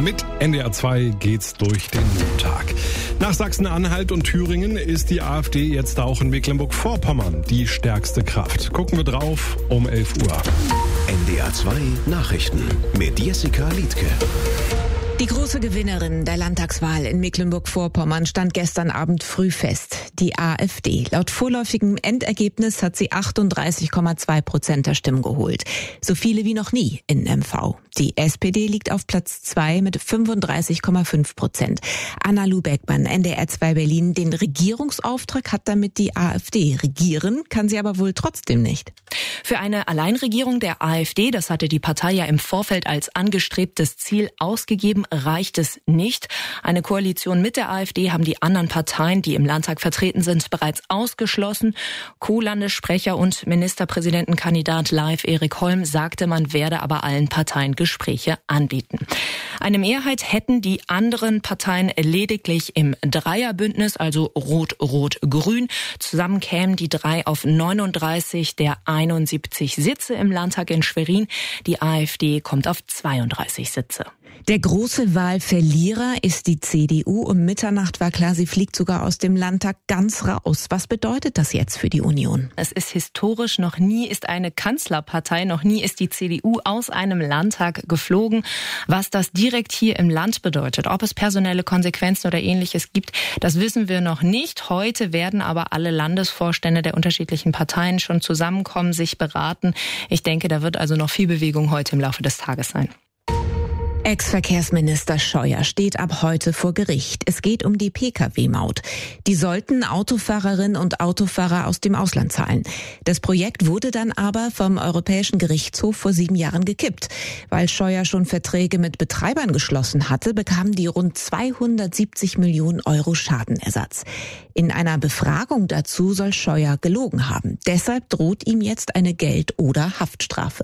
Mit NDR 2 geht's durch den Montag. Nach Sachsen-Anhalt und Thüringen ist die AfD jetzt auch in Mecklenburg-Vorpommern die stärkste Kraft. Gucken wir drauf um 11 Uhr. NDR 2 Nachrichten mit Jessica Liedtke. Die große Gewinnerin der Landtagswahl in Mecklenburg-Vorpommern stand gestern Abend früh fest. Die AfD. Laut vorläufigem Endergebnis hat sie 38,2% der Stimmen geholt. So viele wie noch nie in MV. Die SPD liegt auf Platz 2 mit 35,5%. Anna-Lu Beckmann, NDR 2 Berlin. Den Regierungsauftrag hat damit die AfD. Regieren kann sie aber wohl trotzdem nicht. Für eine Alleinregierung der AfD, das hatte die Partei ja im Vorfeld als angestrebtes Ziel ausgegeben, reicht es nicht. Eine Koalition mit der AfD haben die anderen Parteien, die im Landtag vertreten sind, bereits ausgeschlossen. Co-Landessprecher und Ministerpräsidentenkandidat Live Erik Holm sagte, man werde aber allen Parteien Gespräche anbieten. Eine Mehrheit hätten die anderen Parteien lediglich im Dreierbündnis, also Rot-Rot-Grün. Zusammen kämen die drei auf 39 der 71 Sitze im Landtag in Schwerin. Die AfD kommt auf 32 Sitze. Der große Wahlverlierer ist die CDU. Um Mitternacht war klar, sie fliegt sogar aus dem Landtag ganz raus. Was bedeutet das jetzt für die Union? Es ist historisch. Noch nie ist eine Kanzlerpartei, noch nie ist die CDU aus einem Landtag geflogen. Was das direkt hier im Land bedeutet, ob es personelle Konsequenzen oder Ähnliches gibt, das wissen wir noch nicht. Heute werden aber alle Landesvorstände der unterschiedlichen Parteien schon zusammenkommen, sich beraten. Ich denke, da wird also noch viel Bewegung heute im Laufe des Tages sein. Ex-Verkehrsminister Scheuer steht ab heute vor Gericht. Es geht um die Pkw-Maut. Die sollten Autofahrerinnen und Autofahrer aus dem Ausland zahlen. Das Projekt wurde dann aber vom Europäischen Gerichtshof vor 7 Jahren gekippt. Weil Scheuer schon Verträge mit Betreibern geschlossen hatte, bekamen die rund 270 Millionen Euro Schadenersatz. In einer Befragung dazu soll Scheuer gelogen haben. Deshalb droht ihm jetzt eine Geld- oder Haftstrafe.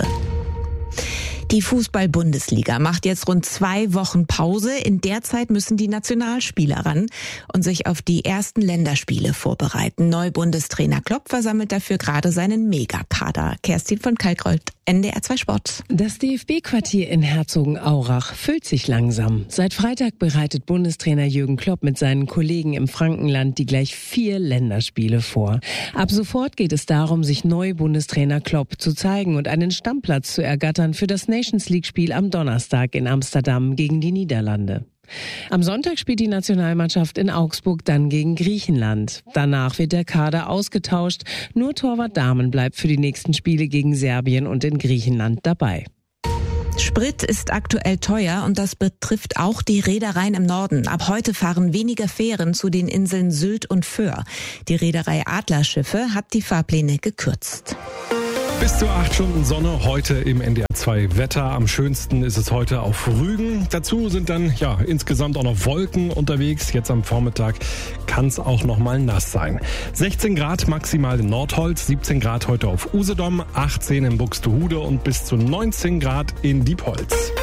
Die Fußball-Bundesliga macht jetzt rund 2 Wochen Pause. In der Zeit müssen die Nationalspieler ran und sich auf die ersten Länderspiele vorbereiten. Neu-Bundestrainer Klopp versammelt dafür gerade seinen Megakader. Kerstin von Kalkreuth, NDR 2 Sport. Das DFB-Quartier in Herzogenaurach füllt sich langsam. Seit Freitag bereitet Bundestrainer Jürgen Klopp mit seinen Kollegen im Frankenland die gleich 4 Länderspiele vor. Ab sofort geht es darum, sich Neu-Bundestrainer Klopp zu zeigen und einen Stammplatz zu ergattern für das Nations-League-Spiel am Donnerstag in Amsterdam gegen die Niederlande. Am Sonntag spielt die Nationalmannschaft in Augsburg dann gegen Griechenland. Danach wird der Kader ausgetauscht. Nur Torwart Dahmen bleibt für die nächsten Spiele gegen Serbien und in Griechenland dabei. Sprit ist aktuell teuer und das betrifft auch die Reedereien im Norden. Ab heute fahren weniger Fähren zu den Inseln Sylt und Föhr. Die Reederei Adlerschiffe hat die Fahrpläne gekürzt. Bis zu 8 Stunden Sonne heute im NDR 2 Wetter. Am schönsten ist es heute auf Rügen. Dazu sind dann insgesamt auch noch Wolken unterwegs. Jetzt am Vormittag kann es auch noch mal nass sein. 16 Grad maximal in Nordholz, 17 Grad heute auf Usedom, 18 in Buxtehude und bis zu 19 Grad in Diepholz.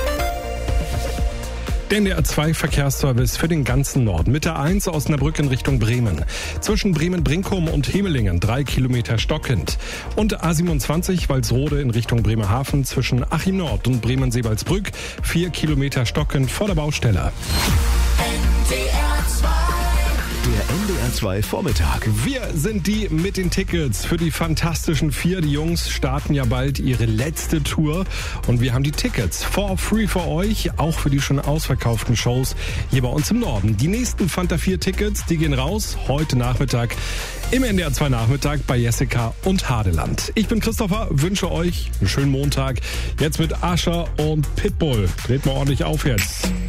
Der NDR 2 Verkehrsservice für den ganzen Norden. Mit der 1 Osnabrück in Richtung Bremen. Zwischen Bremen-Brinkum und Hemelingen 3 Kilometer stockend. Und A27 Walsrode in Richtung Bremerhaven zwischen Achim Nord und Bremen-Seebaldsbrück 4 Kilometer stockend vor der Baustelle. Der NDR 2 Vormittag. Wir sind die mit den Tickets für die Fantastischen 4. Die Jungs starten ja bald ihre letzte Tour und wir haben die Tickets for free für euch, auch für die schon ausverkauften Shows hier bei uns im Norden. Die nächsten Fanta 4 Tickets, die gehen raus heute Nachmittag im NDR 2 Nachmittag bei Jessica und Hadeland. Ich bin Christopher, wünsche euch einen schönen Montag. Jetzt mit Asher und Pitbull. Dreht mal ordentlich auf jetzt.